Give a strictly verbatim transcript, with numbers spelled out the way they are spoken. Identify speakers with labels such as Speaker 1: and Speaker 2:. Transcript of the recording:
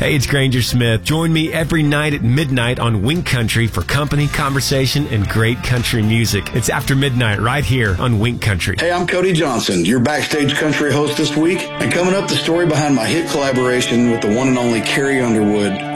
Speaker 1: Hey, it's Granger Smith. Join me every night at midnight on Wink Country for company, conversation, and great country music. It's After Midnight right here on Wink Country.
Speaker 2: Hey, I'm Cody Johnson, your backstage country host this week. And coming up, the story behind my hit collaboration with the one and only Carrie Underwood